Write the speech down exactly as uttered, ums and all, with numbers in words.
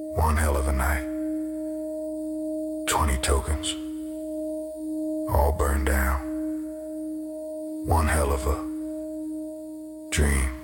One hell of a night. Twenty tokens. All burned down. One hell of a dream.